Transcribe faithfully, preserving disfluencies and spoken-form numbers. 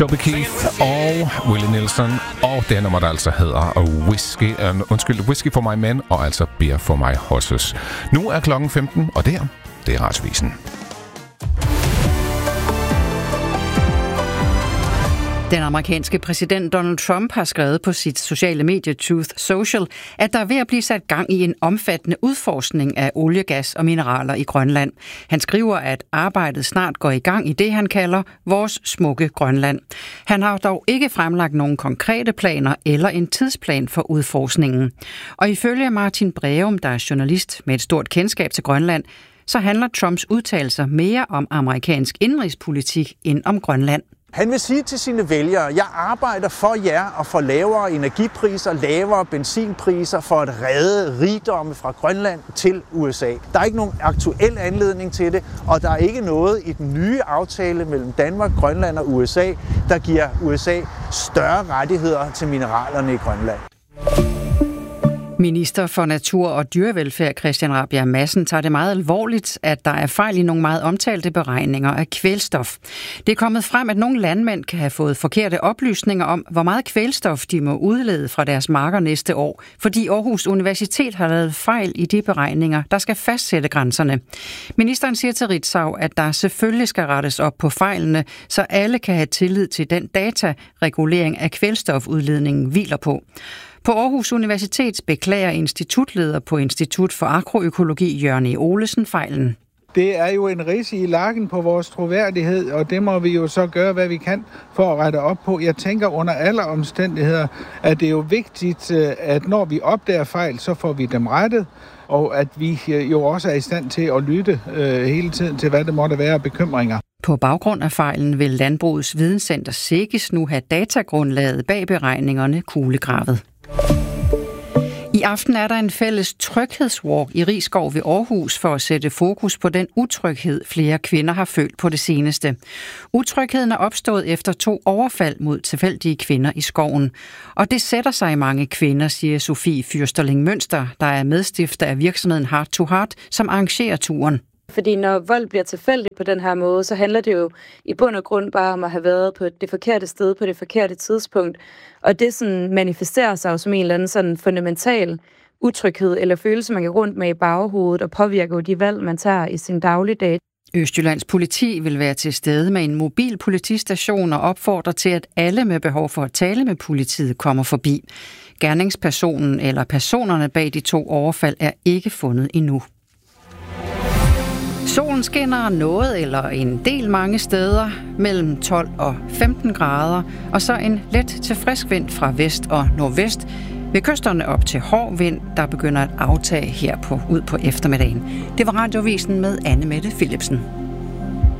Toby Keith og Willie Nelson, og det nummer, der altså hedder Whiskey, uh, undskyld, Whiskey for my men, og altså Beer for my horses. Nu er klokken femten, og der, det er Retsavisen. Den amerikanske præsident Donald Trump har skrevet på sit sociale medie Truth Social, at der er ved at blive sat gang i en omfattende udforskning af olie, gas og mineraler i Grønland. Han skriver, at arbejdet snart går i gang i det, han kalder vores smukke Grønland. Han har dog ikke fremlagt nogen konkrete planer eller en tidsplan for udforskningen. Og ifølge Martin Breum, der er journalist med et stort kendskab til Grønland, så handler Trumps udtalelser mere om amerikansk indenrigspolitik end om Grønland. Han vil sige til sine vælgere, jeg arbejder for jer og for lavere energipriser, lavere benzinpriser for at redde rigdomme fra Grønland til U S A. Der er ikke nogen aktuel anledning til det, og der er ikke noget i den nye aftale mellem Danmark, Grønland og U S A, der giver U S A større rettigheder til mineralerne i Grønland. Minister for Natur og Dyrevelfærd Christian Rabjerg Madsen tager det meget alvorligt, at der er fejl i nogle meget omtalte beregninger af kvælstof. Det er kommet frem, at nogle landmænd kan have fået forkerte oplysninger om, hvor meget kvælstof de må udlede fra deres marker næste år, fordi Aarhus Universitet har lavet fejl i de beregninger, der skal fastsætte grænserne. Ministeren siger til Ritzau, at der selvfølgelig skal rettes op på fejlene, så alle kan have tillid til den dataregulering af kvælstofudledningen hviler på. På Aarhus Universitet beklager institutleder på Institut for Agroøkologi Jørgen E. Olesen fejlen. Det er jo en ris i lakken på vores troværdighed, og det må vi jo så gøre, hvad vi kan for at rette op på. Jeg tænker under alle omstændigheder, at det er jo vigtigt, at når vi opdager fejl, så får vi dem rettet, og at vi jo også er i stand til at lytte hele tiden til, hvad det måtte være af bekymringer. På baggrund af fejlen vil Landbrugets Videnscenter SEGES nu have datagrundlaget bag beregningerne kuglegravet. I aften er der en fælles tryghedswalk i Risskov ved Aarhus for at sætte fokus på den utryghed, flere kvinder har følt på det seneste. Utrygheden er opstået efter to overfald mod tilfældige kvinder i skoven. Og det sætter sig i mange kvinder, siger Sofie Fyrsterling Mønster, der er medstifter af virksomheden Heart to Heart, som arrangerer turen. Fordi når vold bliver tilfældig på den her måde, så handler det jo i bund og grund bare om at have været på det forkerte sted på det forkerte tidspunkt. Og det sådan manifesterer sig jo som en eller anden sådan fundamental utryghed eller følelse, man går rundt med i baghovedet og påvirker jo de valg, man tager i sin dagligdag. Østjyllands politi vil være til stede med en mobil politistation og opfordrer til, at alle med behov for at tale med politiet kommer forbi. Gerningspersonen eller personerne bag de to overfald er ikke fundet endnu. Solen skinner noget eller en del mange steder, mellem tolv og femten grader, og så en let til frisk vind fra vest og nordvest. Ved kysterne op til hård vind, der begynder at aftage her på, ud på eftermiddagen. Det var Radiovisen med Anne Mette Philipsen.